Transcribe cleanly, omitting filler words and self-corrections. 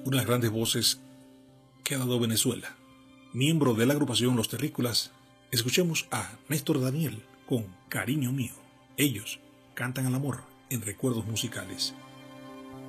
una de las grandes voces que ha dado Venezuela. Miembro de la agrupación Los Terrícolas, escuchemos a Néstor Daniel con Cariño Mío. Ellos cantan al amor en recuerdos musicales.